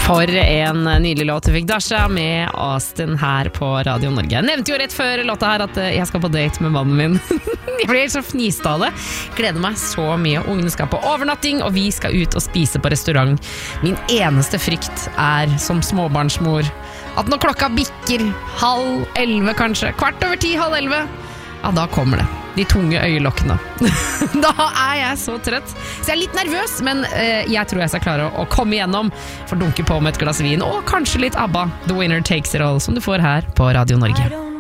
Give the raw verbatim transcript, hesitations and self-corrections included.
For en nydelig låt vi fikk Dasha med Austin her på Radio Norge. Jeg nevnte jo rett før låta her at jeg skal på date med mannen min. Jeg blir helt så fniste av det. Gleder meg så mye. Ungene skal på overnatting, og vi skal ut og spise på restaurant. Min eneste frykt er som småbarnsmor at når klokka bikker halv elleve kanskje, kvart over ti, halv elleve, ja, da kommer det. De tunge øyelokkene. Da er jeg så trøtt. Så jeg er litt nervøs, men eh, jeg tror jeg skal klare å, å komme igjennom. For dunke på med et glass vin, og kanskje litt ABBA. The Winner Takes It All, som du får her på Radio Norge.